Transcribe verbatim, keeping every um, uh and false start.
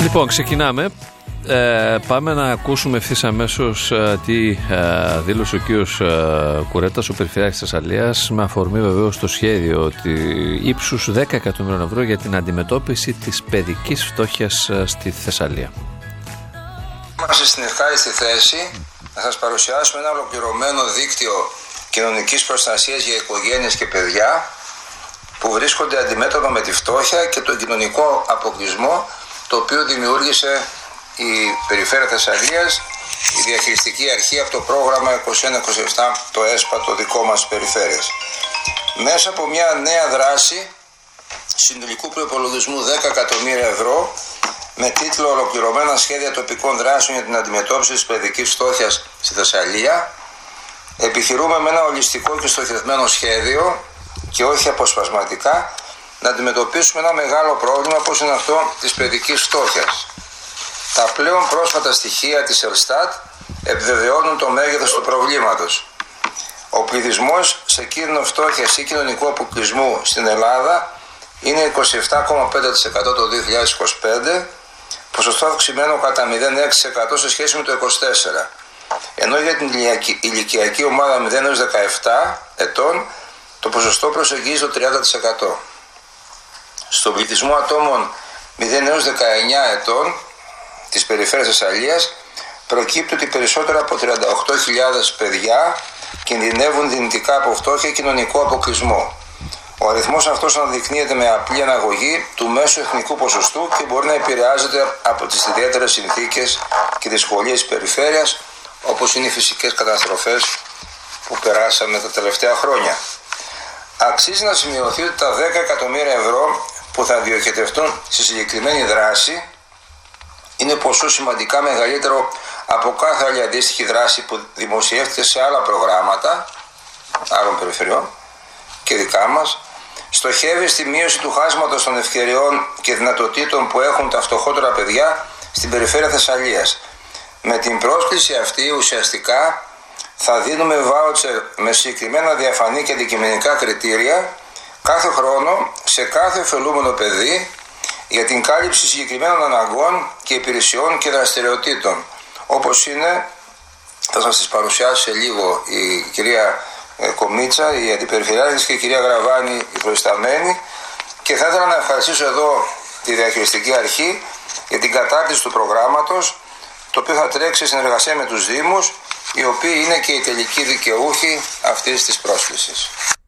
Λοιπόν, ξεκινάμε. Ε, πάμε να ακούσουμε ευθύς αμέσως ε, τι ε, δήλωσε ο κύριος ε, Κουρέτας, ο Περιφερειάρχης της Θεσσαλίας, με αφορμή βεβαίως το σχέδιο ύψους δέκα εκατομμυρίων ευρώ για την αντιμετώπιση της παιδικής φτώχειας ε, στη Θεσσαλία. Είμαστε στην ευχάριστη θέση να σας παρουσιάσουμε ένα ολοκληρωμένο δίκτυο κοινωνικής προστασίας για οικογένειες και παιδιά που βρίσκονται αντιμέτωπα με τη φτώχεια και τον κοινωνικό αποκλεισμό, το οποίο δημιούργησε η Περιφέρεια Θεσσαλίας, η διαχειριστική αρχή από το πρόγραμμα είκοσι ένα είκοσι επτά, το ΕΣΠΑ, το δικό μας περιφέρειας. Μέσα από μια νέα δράση συνολικού προϋπολογισμού δέκα εκατομμύρια ευρώ με τίτλο «Ολοκληρωμένα σχέδια τοπικών δράσεων για την αντιμετώπιση της παιδικής φτώχειας στη Θεσσαλία», επιχειρούμε με ένα ολιστικό και στοχευμένο σχέδιο και όχι αποσπασματικά να αντιμετωπίσουμε ένα μεγάλο πρόβλημα όπως είναι αυτό της παιδικής φτώχειας. Τα πλέον πρόσφατα στοιχεία της Ελστάτ επιβεβαιώνουν το μέγεθος του προβλήματος. Ο πληθυσμός σε κίνδυνο φτώχειας ή κοινωνικού αποκλεισμού στην Ελλάδα είναι είκοσι επτά κόμμα πέντε τοις εκατό το δύο χιλιάδες είκοσι πέντε, ποσοστό αυξημένο κατά μηδέν κόμμα έξι τοις εκατό σε σχέση με το είκοσι τέσσερα. Ενώ για την ηλικιακή ομάδα μηδέν έως δεκαεπτά ετών το ποσοστό προσεγγίζει το τριάντα τοις εκατό. Στον πληθυσμό ατόμων μηδέν έως δεκαεννιά ετών της Περιφέρειας Θεσσαλίας προκύπτει ότι περισσότερα από τριάντα οκτώ χιλιάδες παιδιά κινδυνεύουν δυνητικά από φτώχεια και κοινωνικό αποκλεισμό. Ο αριθμός αυτός αναδεικνύεται με απλή αναγωγή του μέσου εθνικού ποσοστού και μπορεί να επηρεάζεται από τις ιδιαίτερες συνθήκες και δυσκολίες της περιφέρειας, όπως είναι οι φυσικές καταστροφές που περάσαμε τα τελευταία χρόνια. Αξίζει να σημειωθεί ότι τα δέκα εκατομμύρια ευρώ που θα διοχετευτούν στη συγκεκριμένη δράση είναι ποσό σημαντικά μεγαλύτερο από κάθε άλλη αντίστοιχη δράση που δημοσιεύτηκε σε άλλα προγράμματα άλλων περιφερειών και δικά μας. Στοχεύει στη μείωση του χάσματος των ευκαιριών και δυνατοτήτων που έχουν τα φτωχότερα παιδιά στην Περιφέρεια Θεσσαλίας. Με την πρόσκληση αυτή ουσιαστικά θα δίνουμε βάουτσερ με συγκεκριμένα διαφανή και αντικειμενικά κριτήρια κάθε χρόνο σε κάθε ωφελούμενο παιδί για την κάλυψη συγκεκριμένων αναγκών και υπηρεσιών και δραστηριοτήτων, όπως είναι, θα σας τις παρουσιάσει σε λίγο η κυρία Κομίτσα, η Αντιπεριφερειάρχης, και η κυρία Γραβάνη, η προϊσταμένη, και θα ήθελα να ευχαριστήσω εδώ τη Διαχειριστική Αρχή για την κατάρτιση του προγράμματος, το οποίο θα τρέξει σε συνεργασία με τους Δήμους, οι οποίοι είναι και οι τελικοί δικαιούχοι αυτής της πρόσκλησης.